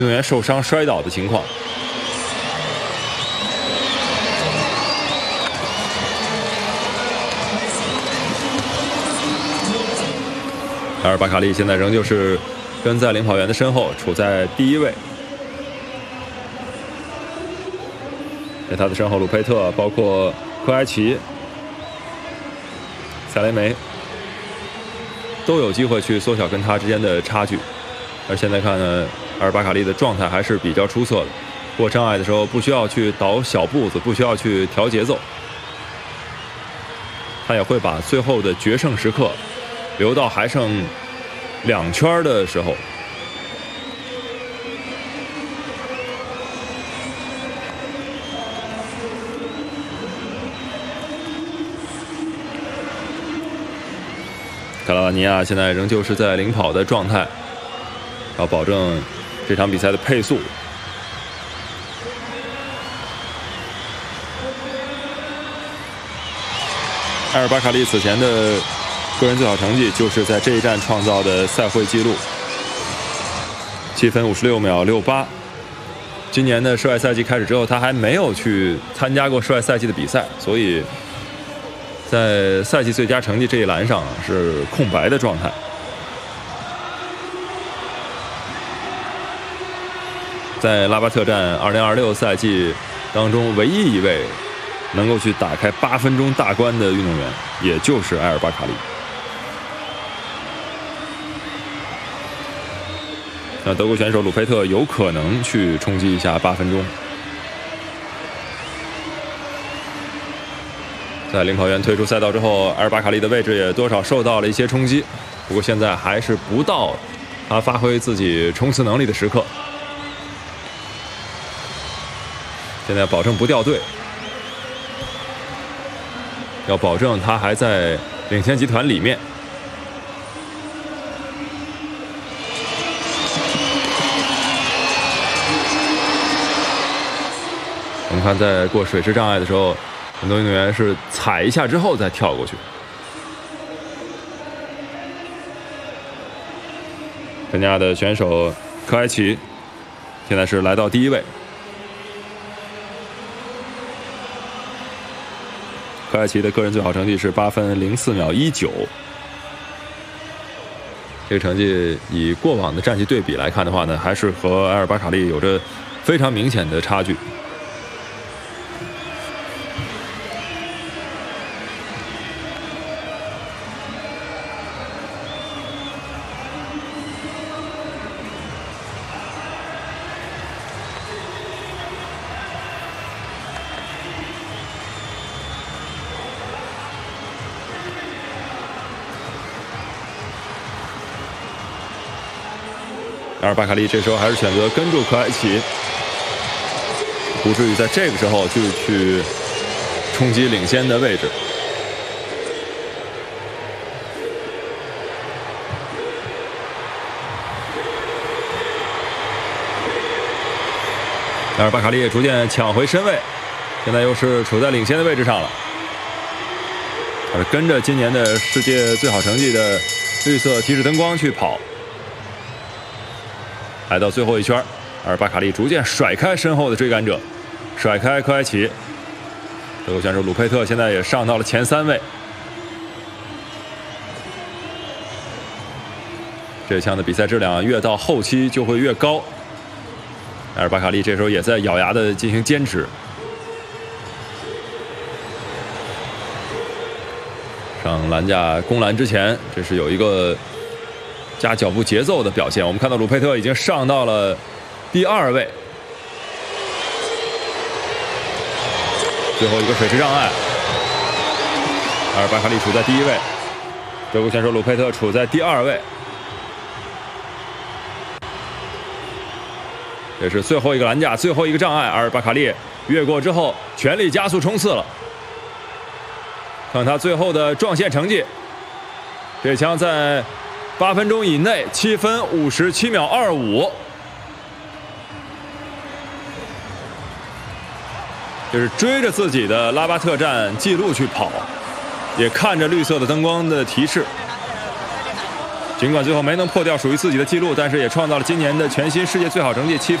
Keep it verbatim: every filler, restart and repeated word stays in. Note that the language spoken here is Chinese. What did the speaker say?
运动员受伤摔倒的情况。阿尔巴卡利现在仍旧是跟在领跑员的身后，处在第一位。在他的身后，鲁佩特，包括科埃奇、塞雷梅，都有机会去缩小跟他之间的差距。而现在看呢，阿尔巴卡利的状态还是比较出色的。过障碍的时候不需要去倒小步子，不需要去调节奏，他也会把最后的决胜时刻留到还剩两圈的时候。卡拉瓦尼亚现在仍旧是在领跑的状态，要保证这场比赛的配速。阿尔巴卡利此前的个人最好成绩就是在这一站创造的赛会纪录，七分五十六秒六八。今年的室外赛季开始之后，他还没有去参加过室外赛季的比赛，所以在赛季最佳成绩这一栏上是空白的状态。在拉巴特站二零二六赛季当中，唯一一位能够去打开八分钟大关的运动员，也就是埃尔巴卡利。那德国选手鲁佩特有可能去冲击一下八分钟。在领跑员退出赛道之后，阿尔巴卡利的位置也多少受到了一些冲击，不过现在还是不到他发挥自己冲刺能力的时刻。现在保证不掉队，要保证他还在领先集团里面。我们看，在过水池障碍的时候，很多运动员是踩一下之后再跳过去。肯尼亚的选手科埃奇现在是来到第一位。科埃奇的个人最好成绩是八分零四秒一九，这个成绩以过往的战绩对比来看的话呢，还是和埃尔巴卡利有着非常明显的差距。阿尔巴卡利这时候还是选择跟住科埃奇，不至于在这个时候就去冲击领先的位置。阿尔巴卡利也逐渐抢回身位，现在又是处在领先的位置上了。他是跟着今年的世界最好成绩的绿色提示灯光去跑。来到最后一圈，阿尔巴卡利逐渐甩开身后的追赶者，甩开科埃奇。德国选手鲁佩特现在也上到了前三位。这项的比赛质量越到后期就会越高。阿尔巴卡利这时候也在咬牙的进行坚持。上栏架攻栏之前，这是有一个加脚步节奏的表现。我们看到鲁佩特已经上到了第二位，最后一个水池障碍，阿尔巴卡利处在第一位，德国选手鲁佩特处在第二位。这是最后一个栏架，最后一个障碍，阿尔巴卡利越过之后全力加速冲刺了。看他最后的撞线成绩，这枪在八分钟以内，七分五十七秒二五，就是追着自己的拉巴特站记录去跑，也看着绿色的灯光的提示， 尽管最后没能破掉属于自己的记录，但是也创造了今年的全新世界最好成绩七。